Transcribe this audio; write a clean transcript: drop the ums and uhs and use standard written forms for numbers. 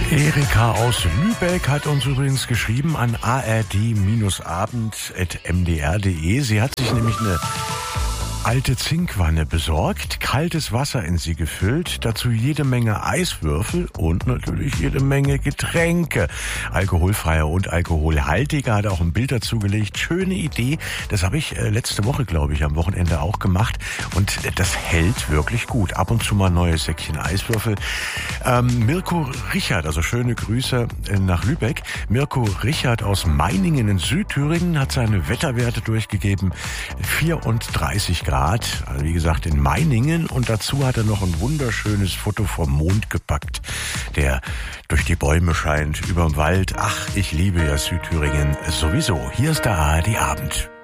Erika aus Lübeck hat uns übrigens geschrieben an ard-abend@mdr.de. Sie hat sich nämlich eine alte Zinkwanne besorgt, kaltes Wasser in sie gefüllt, dazu jede Menge Eiswürfel und natürlich jede Menge Getränke. Alkoholfreier und alkoholhaltiger, hat auch ein Bild dazu gelegt. Schöne Idee, das habe ich letzte Woche, glaube ich, am Wochenende auch gemacht und das hält wirklich gut. Ab und zu mal neues Säckchen Eiswürfel. Mirko Richard, also schöne Grüße nach Lübeck. Mirko Richard aus Meiningen in Südthüringen hat seine Wetterwerte durchgegeben. 34 Grad, also wie gesagt in Meiningen, und dazu hat er noch ein wunderschönes Foto vom Mond gepackt, der durch die Bäume scheint, überm Wald. Ach, ich liebe ja Südthüringen sowieso. Hier ist der ARD Abend.